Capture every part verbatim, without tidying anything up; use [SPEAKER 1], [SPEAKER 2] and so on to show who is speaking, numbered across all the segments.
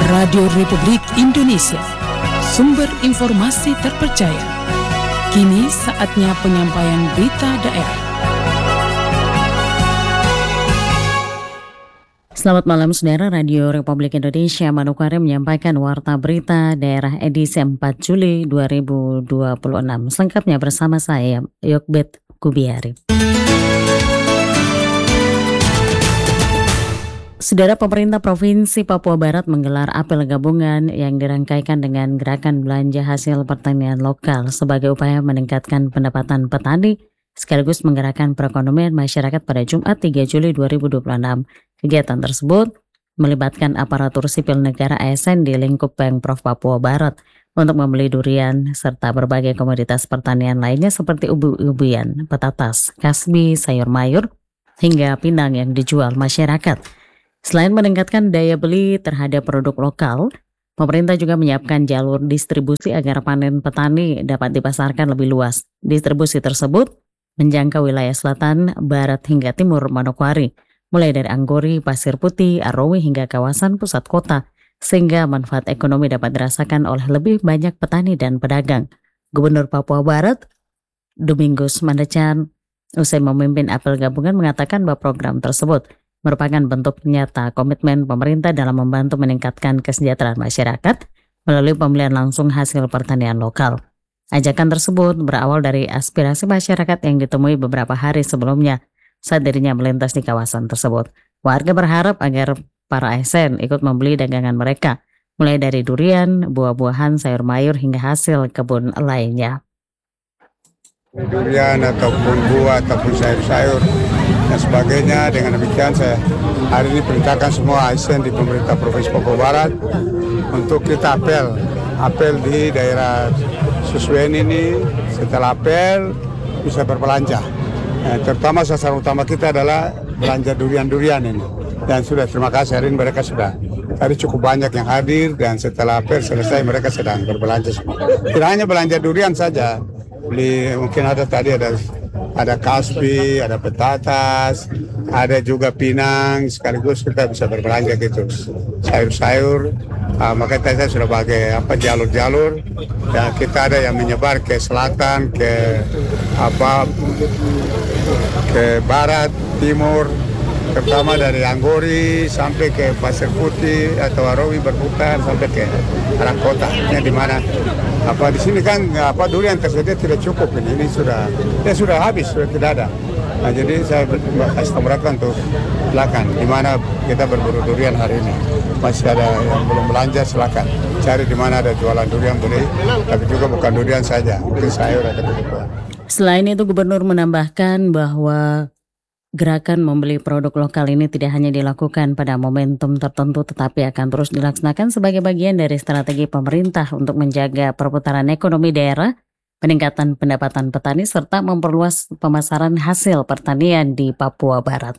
[SPEAKER 1] Radio Republik Indonesia, sumber informasi terpercaya. Kini saatnya penyampaian berita daerah.
[SPEAKER 2] Selamat malam saudara, Radio Republik Indonesia Manokwari menyampaikan warta berita daerah edisi empat Juli dua ribu dua puluh enam. Selengkapnya bersama saya, Yokbet Kubiari. Saudara, pemerintah Provinsi Papua Barat menggelar apel gabungan yang dirangkaikan dengan gerakan belanja hasil pertanian lokal sebagai upaya meningkatkan pendapatan petani sekaligus menggerakkan perekonomian masyarakat pada Jumat tiga Juli dua ribu dua puluh enam. Kegiatan tersebut melibatkan aparatur sipil negara A S N di lingkup Pemprov Papua Barat untuk membeli durian serta berbagai komoditas pertanian lainnya seperti ubi-ubian, petatas, kasbi, sayur mayur, hingga pinang yang dijual masyarakat. Selain meningkatkan daya beli terhadap produk lokal, pemerintah juga menyiapkan jalur distribusi agar panen petani dapat dipasarkan lebih luas. Distribusi tersebut menjangkau wilayah selatan, barat hingga timur Manokwari, mulai dari Anggori, Pasir Putih, Arowi hingga kawasan pusat kota, sehingga manfaat ekonomi dapat dirasakan oleh lebih banyak petani dan pedagang. Gubernur Papua Barat, Domingus Mandacan, usai memimpin apel gabungan mengatakan bahwa program tersebut merupakan bentuk nyata komitmen pemerintah dalam membantu meningkatkan kesejahteraan masyarakat melalui pembelian langsung hasil pertanian lokal. Ajakan tersebut berawal dari aspirasi masyarakat yang ditemui beberapa hari sebelumnya saat dirinya melintas di kawasan tersebut. Warga berharap agar para A S N ikut membeli dagangan mereka, mulai dari durian, buah-buahan, sayur mayur hingga hasil kebun lainnya.
[SPEAKER 3] Durian ataupun buah ataupun sayur-sayur dan sebagainya. Dengan demikian saya hari ini perintahkan semua A S N di pemerintah Provinsi Papua Barat untuk kita apel apel di daerah Susuen ini. Setelah apel bisa berbelanja, eh, terutama sasaran utama kita adalah belanja durian-durian ini. Dan sudah terima kasih hari ini mereka sudah tadi cukup banyak yang hadir, dan setelah apel selesai mereka sedang berbelanja semua. Tidak hanya belanja durian saja, beli mungkin ada tadi ada ada kasbi, ada petatas, ada juga pinang, sekaligus kita bisa berbelanja gitu sayur-sayur. Uh, makanya saya sudah bagi apa jalur-jalur, dan kita ada yang menyebar ke selatan, ke apa ke barat, timur, terutama dari Anggori sampai ke Pasir Putih atau Arowi berputar sampai ke arah kota. Ini di mana apa di sini kan apa durian tersedia tidak cukup, ini ini sudah ya sudah habis, sudah tidak ada. Nah, jadi saya kasih tahu mereka untuk silakan di mana kita berburu durian hari ini. Masih ada yang belum belanja, silakan cari di mana ada jualan durian beli, tapi juga bukan durian saja, mungkin sayur atau buah.
[SPEAKER 2] Selain itu, Gubernur menambahkan bahwa gerakan membeli produk lokal ini tidak hanya dilakukan pada momentum tertentu, tetapi akan terus dilaksanakan sebagai bagian dari strategi pemerintah untuk menjaga perputaran ekonomi daerah, peningkatan pendapatan petani, serta memperluas pemasaran hasil pertanian di Papua Barat.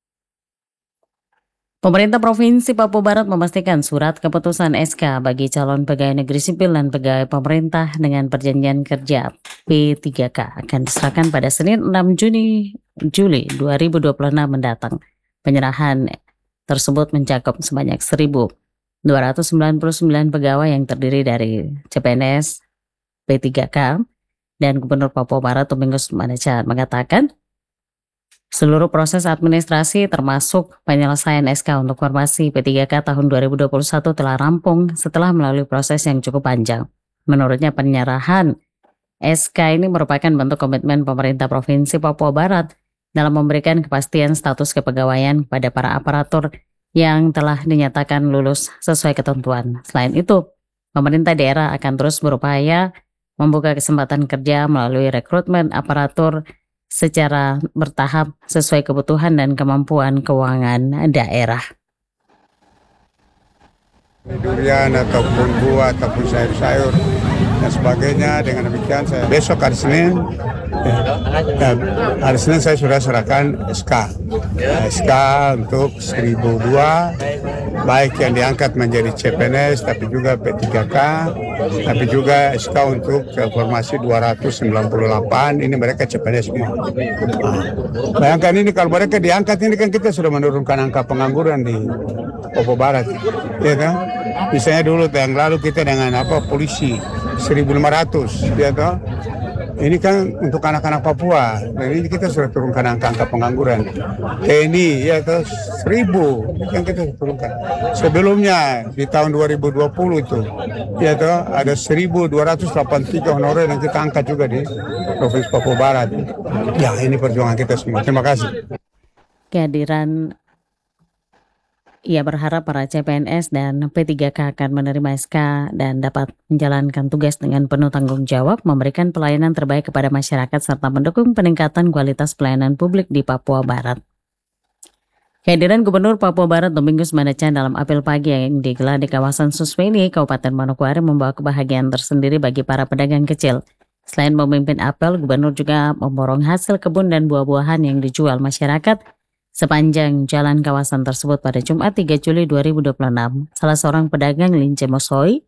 [SPEAKER 2] Pemerintah Provinsi Papua Barat memastikan surat keputusan S K bagi calon pegawai negeri sipil dan pegawai pemerintah dengan perjanjian kerja P tiga K akan diserahkan pada Senin enam Juni Juli dua ribu dua puluh enam mendatang. Penyerahan tersebut mencakup sebanyak seribu dua ratus sembilan puluh sembilan pegawai yang terdiri dari C P N S, P tiga K, dan Gubernur Papua Barat Domingus Mandacan mengatakan seluruh proses administrasi termasuk penyelesaian S K untuk formasi P tiga K tahun dua ribu dua puluh satu telah rampung setelah melalui proses yang cukup panjang. Menurutnya penyerahan S K ini merupakan bentuk komitmen pemerintah Provinsi Papua Barat dalam memberikan kepastian status kepegawaian kepada para aparatur yang telah dinyatakan lulus sesuai ketentuan. Selain itu, pemerintah daerah akan terus berupaya membuka kesempatan kerja melalui rekrutmen aparatur secara bertahap sesuai kebutuhan dan kemampuan keuangan daerah.
[SPEAKER 3] Durian ataupun buah ataupun sayur-sayur dan sebagainya. Dengan demikian saya besok hari Senin, eh, hari Senin saya sudah serahkan S K, eh, S K untuk seribu dua, baik yang diangkat menjadi C P N S, tapi juga P tiga K, tapi juga S K untuk formasi dua ratus sembilan puluh delapan, ini mereka C P N S semua. Nah, bayangkan ini kalau mereka diangkat ini kan kita sudah menurunkan angka pengangguran di Papua Barat, ya kan? Misalnya dulu yang lalu kita dengan apa polisi seribu lima ratus, ya kan? Ini kan untuk anak-anak Papua, dan ini kita sudah turunkan angka-angka pengangguran. T N I ya ke seribu, ini kan kita turunkan. Sebelumnya di tahun dua ribu dua puluh itu, ya ke ada seribu dua ratus delapan puluh tiga honorer yang kita angkat juga di Provinsi Papua Barat. Ya ini perjuangan kita semua. Terima kasih.
[SPEAKER 2] Kehadiran Ia berharap para C P N S dan P tiga K akan menerima S K dan dapat menjalankan tugas dengan penuh tanggung jawab, memberikan pelayanan terbaik kepada masyarakat serta mendukung peningkatan kualitas pelayanan publik di Papua Barat. Kehadiran Gubernur Papua Barat Domingus Mandacan dalam apel pagi yang digelar di kawasan Suswini, Kabupaten Manokwari membawa kebahagiaan tersendiri bagi para pedagang kecil. Selain memimpin apel, Gubernur juga memborong hasil kebun dan buah-buahan yang dijual masyarakat sepanjang jalan kawasan tersebut pada Jumat tiga Juli dua ribu dua puluh enam. Salah seorang pedagang Lince Mosoi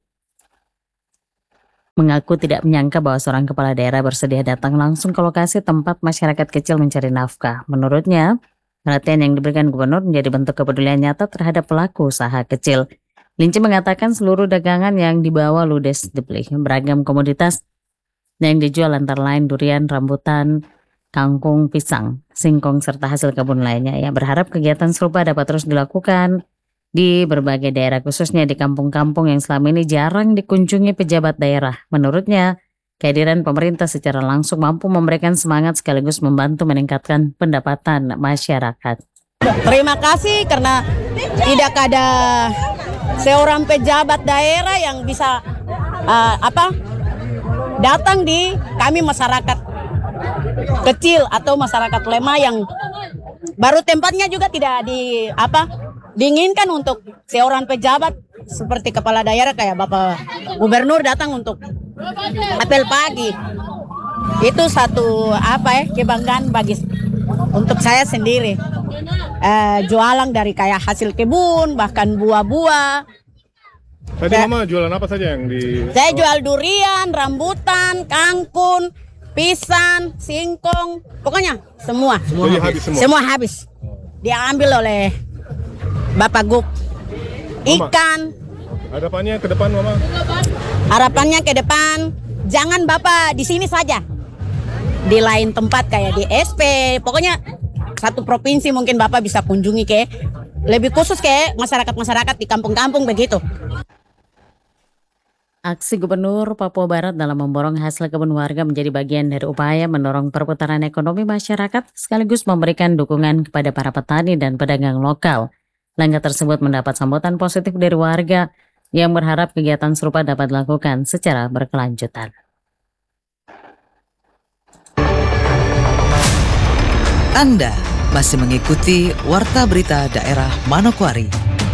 [SPEAKER 2] mengaku tidak menyangka bahwa seorang kepala daerah bersedia datang langsung ke lokasi tempat masyarakat kecil mencari nafkah. Menurutnya, perhatian yang diberikan gubernur menjadi bentuk kepedulian nyata terhadap pelaku usaha kecil. Lince mengatakan seluruh dagangan yang dibawa ludes dibeli, beragam komoditas yang dijual antara lain durian, rambutan, kangkung, pisang, singkong, serta hasil kebun lainnya. Ia berharap kegiatan serupa dapat terus dilakukan di berbagai daerah, khususnya di kampung-kampung yang selama ini jarang dikunjungi pejabat daerah. Menurutnya, kehadiran pemerintah secara langsung mampu memberikan semangat sekaligus membantu meningkatkan pendapatan masyarakat.
[SPEAKER 4] Terima kasih karena tidak ada seorang pejabat daerah yang bisa uh, apa datang di kami masyarakat kecil atau masyarakat lemah yang baru tempatnya juga tidak di apa diinginkan untuk seorang pejabat seperti kepala daerah kayak Bapak Gubernur datang untuk apel pagi. Itu satu apa ya kebanggaan bagi untuk saya sendiri. Eh, jualan dari kayak hasil kebun bahkan buah-buah.
[SPEAKER 5] Tadi saya, Mama jualan apa saja yang di?
[SPEAKER 4] Saya jual durian, rambutan, kangkung, pisang, singkong, pokoknya semua.
[SPEAKER 5] Semua habis semua.
[SPEAKER 4] Semua habis. Diambil oleh Bapak Gub. Ikan.
[SPEAKER 5] Harapannya ke depan, Mama?
[SPEAKER 4] Harapannya ke depan, jangan Bapak di sini saja. Di lain tempat kayak di S P, pokoknya satu provinsi mungkin Bapak bisa kunjungi ke lebih khusus ke masyarakat-masyarakat di kampung-kampung begitu.
[SPEAKER 2] Aksi Gubernur Papua Barat dalam memborong hasil kebun warga menjadi bagian dari upaya mendorong perputaran ekonomi masyarakat sekaligus memberikan dukungan kepada para petani dan pedagang lokal. Langkah tersebut mendapat sambutan positif dari warga yang berharap kegiatan serupa dapat dilakukan secara berkelanjutan.
[SPEAKER 6] Anda masih mengikuti Warta Berita Daerah Manokwari.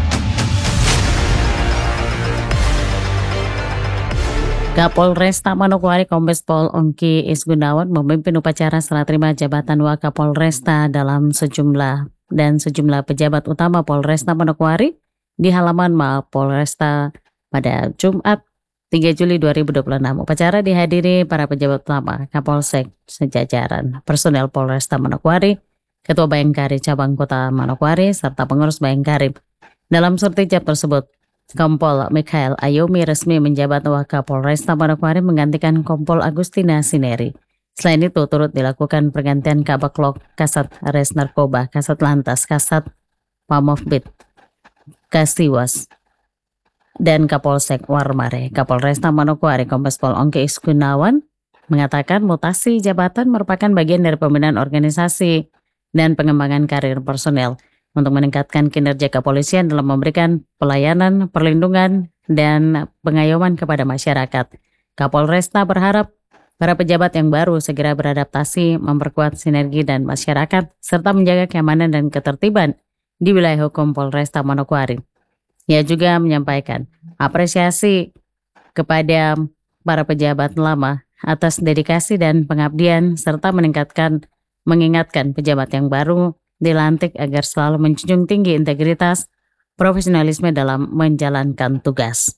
[SPEAKER 2] Kapolresta Manokwari Kombes Pol Ongki Isgunawan memimpin upacara serah terima jabatan Wakapolresta dalam sejumlah dan sejumlah pejabat utama Polresta Manokwari di halaman Mapolresta pada Jumat tiga Juli dua ribu dua puluh enam. Upacara dihadiri para pejabat utama, Kapolsek sejajaran, personel Polresta Manokwari, Ketua Bayangkari Cabang Kota Manokwari, serta pengurus Bayangkari. Dalam sertijab tersebut, Kompol Mikhail Ayomi resmi menjabat Wakapolresta Manokwari menggantikan Kompol Agustina Sineri. Selain itu, turut dilakukan pergantian Kabaklok, Kasat Res Narkoba, Kasat Lantas, Kasat Pamofbit, Kasiwas, dan Kapolsek Warmare. Kapolresta Manokwari Kombes Pol Ongki Isgunawan mengatakan mutasi jabatan merupakan bagian dari pembinaan organisasi dan pengembangan karir personel untuk meningkatkan kinerja kepolisian dalam memberikan pelayanan, perlindungan, dan pengayoman kepada masyarakat. Kapolresta berharap para pejabat yang baru segera beradaptasi, memperkuat sinergi dan masyarakat, serta menjaga keamanan dan ketertiban di wilayah hukum Polresta Manokwari. Ia juga menyampaikan apresiasi kepada para pejabat lama atas dedikasi dan pengabdian serta meningkatkan mengingatkan pejabat yang baru dilantik agar selalu menjunjung tinggi integritas, profesionalisme dalam menjalankan tugas.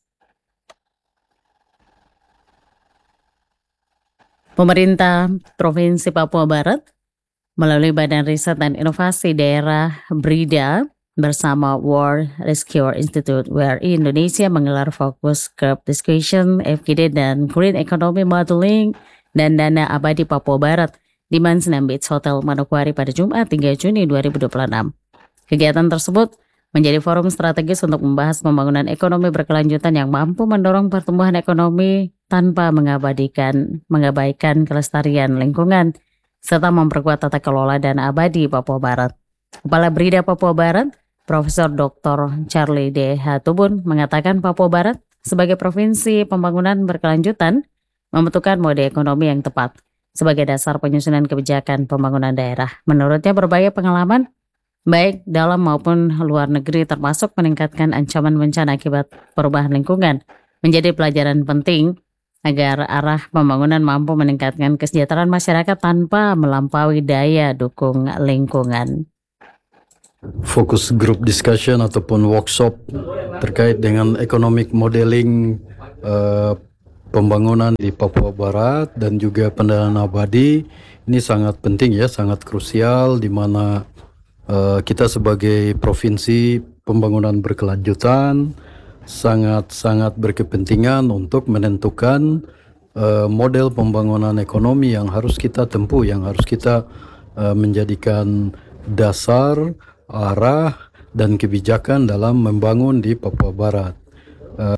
[SPEAKER 2] Pemerintah Provinsi Papua Barat melalui Badan Riset dan Inovasi Daerah BRIDA bersama World Rescue Institute W R I Indonesia menggelar Focus Group Discussion F G D dan Green Economy Modeling dan Dana Abadi Papua Barat di Mansinam Beach Hotel Manokwari pada Jumat tiga Juni dua ribu dua puluh enam. Kegiatan tersebut menjadi forum strategis untuk membahas pembangunan ekonomi berkelanjutan yang mampu mendorong pertumbuhan ekonomi tanpa mengabadikan, mengabaikan kelestarian lingkungan serta memperkuat tata kelola dana abadi Papua Barat. Kepala BRIDA Papua Barat, Profesor Doktor Charlie D. Hatubun mengatakan Papua Barat sebagai provinsi pembangunan berkelanjutan membutuhkan mode ekonomi yang tepat sebagai dasar penyusunan kebijakan pembangunan daerah. Menurutnya berbagai pengalaman baik dalam maupun luar negeri termasuk meningkatkan ancaman bencana akibat perubahan lingkungan menjadi pelajaran penting agar arah pembangunan mampu meningkatkan kesejahteraan masyarakat tanpa melampaui daya dukung lingkungan.
[SPEAKER 7] Fokus group discussion ataupun workshop terkait dengan economic modeling uh, pembangunan di Papua Barat dan juga pendanaan abadi ini sangat penting ya, sangat krusial di mana uh, kita sebagai provinsi pembangunan berkelanjutan sangat-sangat berkepentingan untuk menentukan uh, model pembangunan ekonomi yang harus kita tempuh, yang harus kita uh, menjadikan dasar, arah, dan kebijakan dalam membangun di Papua Barat. Uh,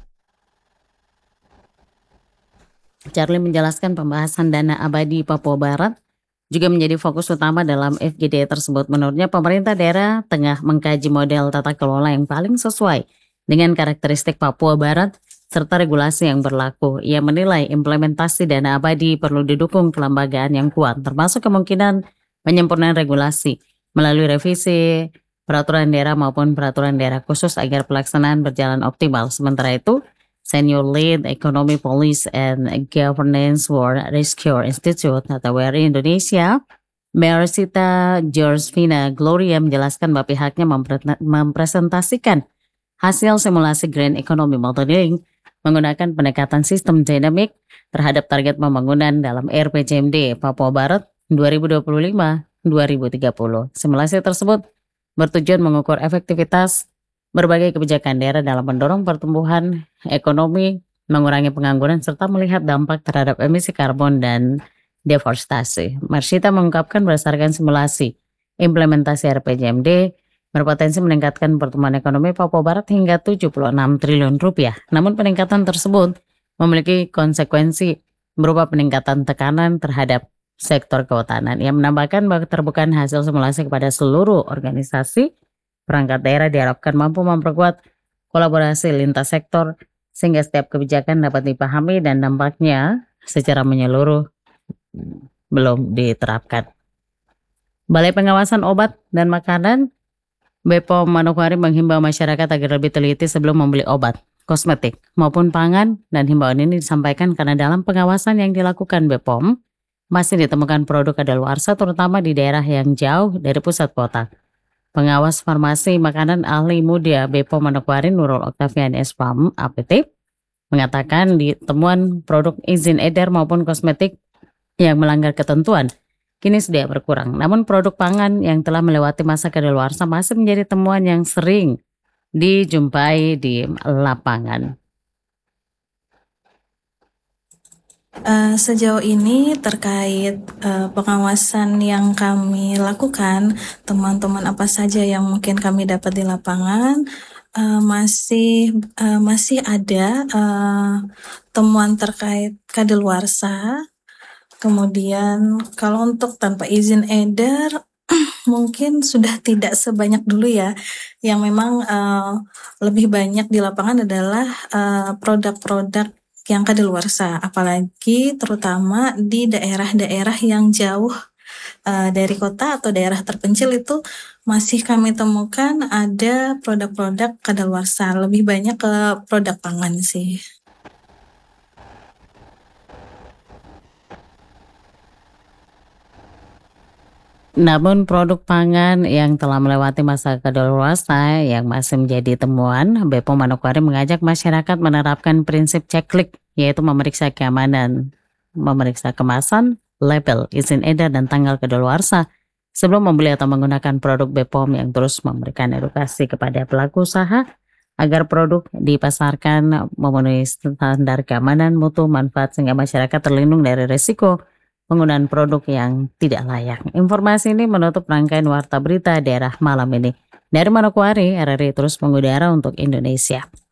[SPEAKER 2] Charlie menjelaskan pembahasan dana abadi Papua Barat juga menjadi fokus utama dalam F G D tersebut. Menurutnya pemerintah daerah tengah mengkaji model tata kelola yang paling sesuai dengan karakteristik Papua Barat serta regulasi yang berlaku. Ia menilai implementasi dana abadi perlu didukung kelembagaan yang kuat, termasuk kemungkinan penyempurnaan regulasi melalui revisi peraturan daerah maupun peraturan daerah khusus agar pelaksanaan berjalan optimal. Sementara itu, Senior Lead Economy Policy and Governance World Rescue Institute atau W R I Indonesia, Mersita Georgina Gloria menjelaskan bahwa pihaknya mempre- mempresentasikan hasil simulasi Green Economy Modeling menggunakan pendekatan sistem dinamik terhadap target pembangunan dalam R P J M D Papua Barat dua ribu dua puluh lima sampai dua ribu tiga puluh. Simulasi tersebut bertujuan mengukur efektivitas berbagai kebijakan daerah dalam mendorong pertumbuhan ekonomi, mengurangi pengangguran, serta melihat dampak terhadap emisi karbon dan deforestasi. Marsita mengungkapkan berdasarkan simulasi, implementasi R P J M D berpotensi meningkatkan pertumbuhan ekonomi Papua Barat hingga tujuh puluh enam triliun rupiah. Namun peningkatan tersebut memiliki konsekuensi berupa peningkatan tekanan terhadap sektor kehutanan. Ia menambahkan bahwa keterbukaan hasil simulasi kepada seluruh organisasi perangkat daerah diharapkan mampu memperkuat kolaborasi lintas sektor sehingga setiap kebijakan dapat dipahami dan dampaknya secara menyeluruh belum diterapkan. Balai Pengawasan Obat dan Makanan B P O M Manokwari menghimbau masyarakat agar lebih teliti sebelum membeli obat, kosmetik maupun pangan, dan himbauan ini disampaikan karena dalam pengawasan yang dilakukan B P O M masih ditemukan produk kadaluarsa terutama di daerah yang jauh dari pusat kota. Pengawas Farmasi Makanan Ahli Muda B P O M Manokwari Nurul Oktavian S P A M A P T mengatakan di temuan produk izin edar maupun kosmetik yang melanggar ketentuan kini sudah berkurang. Namun produk pangan yang telah melewati masa kadaluarsa masih menjadi temuan yang sering dijumpai di lapangan.
[SPEAKER 8] Uh, sejauh ini terkait uh, pengawasan yang kami lakukan, teman-teman apa saja yang mungkin kami dapat di lapangan, uh, masih uh, masih ada uh, temuan terkait kadaluarsa. Kemudian kalau untuk tanpa izin edar mungkin sudah tidak sebanyak dulu ya. Yang memang uh, lebih banyak di lapangan adalah uh, produk-produk yang kadaluarsa, apalagi terutama di daerah-daerah yang jauh uh, dari kota atau daerah terpencil itu masih kami temukan ada produk-produk kadaluarsa. Lebih banyak ke produk pangan sih.
[SPEAKER 2] Namun produk pangan yang telah melewati masa kadaluarsa yang masih menjadi temuan, B P O M Manokwari mengajak masyarakat menerapkan prinsip ceklik, yaitu memeriksa keamanan, memeriksa kemasan, label, izin edar, dan tanggal kadaluarsa sebelum membeli atau menggunakan produk B P O M, yang terus memberikan edukasi kepada pelaku usaha agar produk dipasarkan memenuhi standar keamanan, mutu, manfaat sehingga masyarakat terlindung dari risiko penggunaan produk yang tidak layak. Informasi ini menutup rangkaian Warta Berita Daerah malam ini. Dari Manokwari, R R I terus mengudara untuk Indonesia.